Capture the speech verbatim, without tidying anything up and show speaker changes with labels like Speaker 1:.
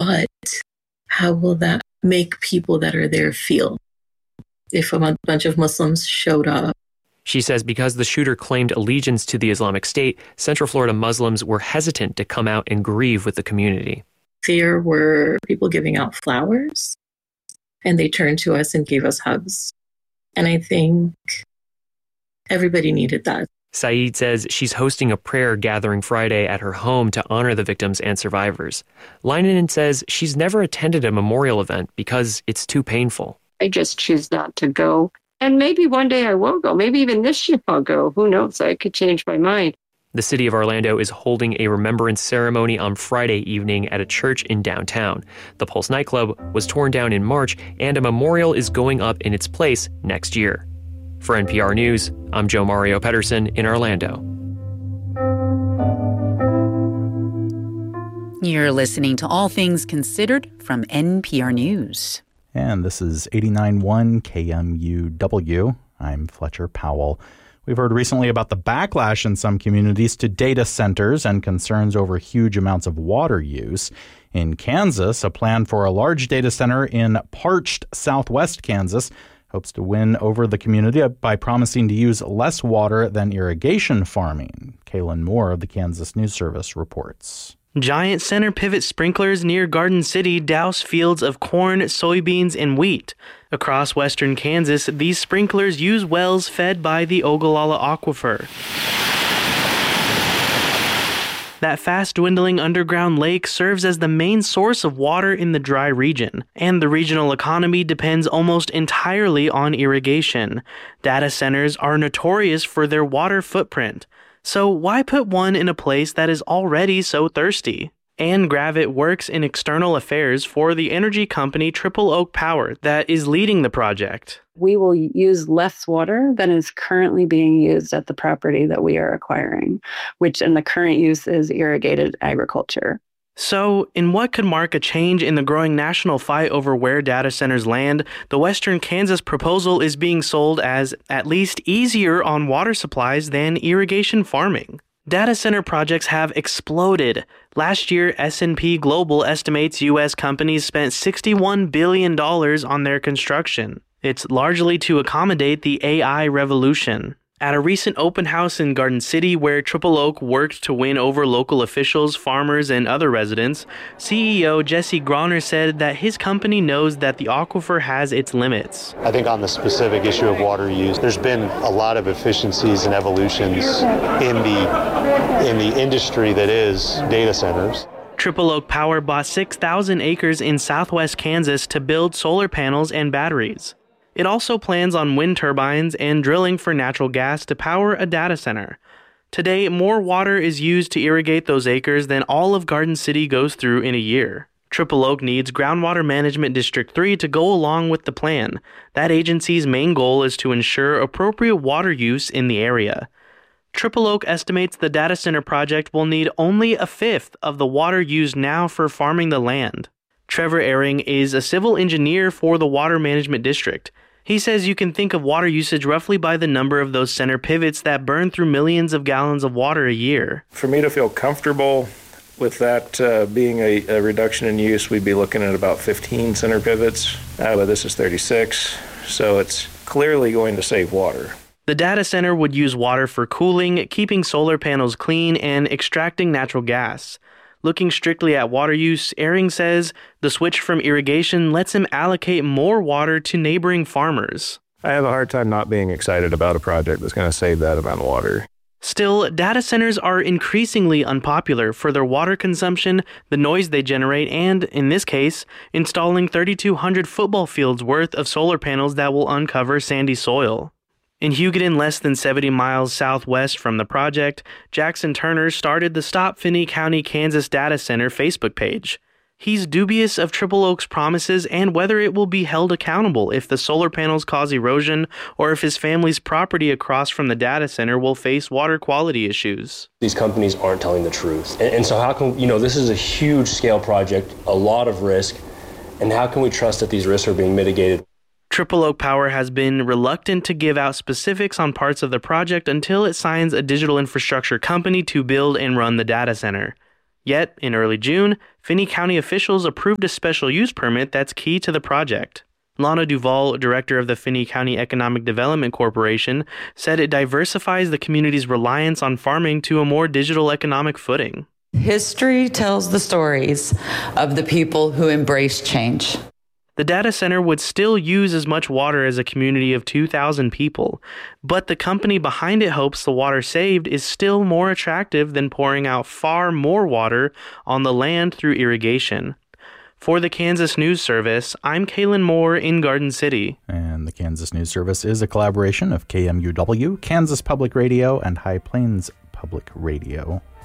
Speaker 1: But how will that make people that are there feel if a bunch of Muslims showed up?
Speaker 2: She says because the shooter claimed allegiance to the Islamic State, Central Florida Muslims were hesitant to come out and grieve with the community.
Speaker 1: There were people giving out flowers, and they turned to us and gave us hugs. And I think everybody needed that.
Speaker 2: Saeed says she's hosting a prayer gathering Friday at her home to honor the victims and survivors. Leinen says she's never attended a memorial event because it's too painful.
Speaker 3: I just choose not to go. And maybe one day I will go. Maybe even this year I'll go. Who knows? I could change my mind.
Speaker 2: The city of Orlando is holding a remembrance ceremony on Friday evening at a church in downtown. The Pulse nightclub was torn down in March, and a memorial is going up in its place next year. For N P R News, I'm Joe Mario Pedersen in Orlando.
Speaker 4: You're listening to All Things Considered from N P R News.
Speaker 5: And this is eighty-nine point one K M U W. I'm Fletcher Powell. We've heard recently about the backlash in some communities to data centers and concerns over huge amounts of water use. In Kansas, a plan for a large data center in parched southwest Kansas hopes to win over the community by promising to use less water than irrigation farming. Kaylin Moore of the Kansas News Service reports.
Speaker 6: Giant center pivot sprinklers near Garden City douse fields of corn, soybeans, and wheat. Across western Kansas, these sprinklers use wells fed by the Ogallala Aquifer. That fast-dwindling underground lake serves as the main source of water in the dry region, and the regional economy depends almost entirely on irrigation. Data centers are notorious for their water footprint. So why put one in a place that is already so thirsty? Ann Gravitt works in external affairs for the energy company Triple Oak Power that is leading the project.
Speaker 3: We will use less water than is currently being used at the property that we are acquiring, which in the current use is irrigated agriculture.
Speaker 6: So, in what could mark a change in the growing national fight over where data centers land, the Western Kansas proposal is being sold as at least easier on water supplies than irrigation farming. Data center projects have exploded. Last year, S and P Global estimates U S companies spent sixty-one billion dollars on their construction. It's largely to accommodate the A I revolution. At a recent open house in Garden City where Triple Oak worked to win over local officials, farmers, and other residents, C E O Jesse Groner said that his company knows that the aquifer has its limits.
Speaker 7: I think on the specific issue of water use, there's been a lot of efficiencies and evolutions in the, in the industry that is data centers.
Speaker 6: Triple Oak Power bought six thousand acres in southwest Kansas to build solar panels and batteries. It also plans on wind turbines and drilling for natural gas to power a data center. Today, more water is used to irrigate those acres than all of Garden City goes through in a year. Triple Oak needs Groundwater Management District three to go along with the plan. That agency's main goal is to ensure appropriate water use in the area. Triple Oak estimates the data center project will need only a fifth of the water used now for farming the land. Trevor Ehring is a civil engineer for the Water Management District. He says you can think of water usage roughly by the number of those center pivots that burn through millions of gallons of water a year.
Speaker 8: For me to feel comfortable with that uh, being a, a reduction in use, we'd be looking at about fifteen center pivots, uh, but this is thirty-six, so it's clearly going to save water.
Speaker 6: The data center would use water for cooling, keeping solar panels clean, and extracting natural gas. Looking strictly at water use, Ehring says the switch from irrigation lets him allocate more water to neighboring farmers.
Speaker 8: I have a hard time not being excited about a project that's going to save that amount of water.
Speaker 6: Still, data centers are increasingly unpopular for their water consumption, the noise they generate, and, in this case, installing thirty-two hundred football fields worth of solar panels that will uncover sandy soil. In Hugoton, less than seventy miles southwest from the project, Jackson Turner started the Stop Finney County, Kansas Data Center Facebook page. He's dubious of Triple Oak's promises and whether it will be held accountable if the solar panels cause erosion or if his family's property across from the data center will face water quality issues.
Speaker 9: These companies aren't telling the truth. And, and so how can, you know, this is a huge scale project, a lot of risk, and how can we trust that these risks are being mitigated?
Speaker 6: Triple Oak Power has been reluctant to give out specifics on parts of the project until it signs a digital infrastructure company to build and run the data center. Yet, in early June, Finney County officials approved a special use permit that's key to the project. Lana Duval, director of the Finney County Economic Development Corporation, said it diversifies the community's reliance on farming to a more digital economic footing.
Speaker 10: History tells the stories of the people who embrace change.
Speaker 6: The data center would still use as much water as a community of two thousand people, but the company behind it hopes the water saved is still more attractive than pouring out far more water on the land through irrigation. For the Kansas News Service, I'm Kalen Moore in Garden City.
Speaker 5: And the Kansas News Service is a collaboration of K M U W, Kansas Public Radio, and High Plains Public Radio.